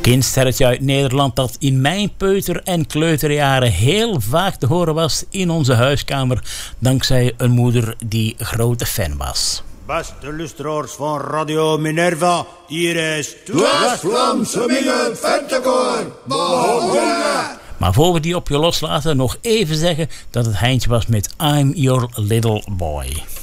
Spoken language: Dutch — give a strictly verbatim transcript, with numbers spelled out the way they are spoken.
kindsterretje uit Nederland dat in mijn peuter- en kleuterjaren heel vaak te horen was in onze huiskamer, dankzij een moeder die grote fan was. Beste luisteraars van Radio Minerva, hier is het West-Vlaamse Mingen Ventekoor. Maar voor we die op je loslaten, nog even zeggen dat het Heintje was met I'm Your Little Boy.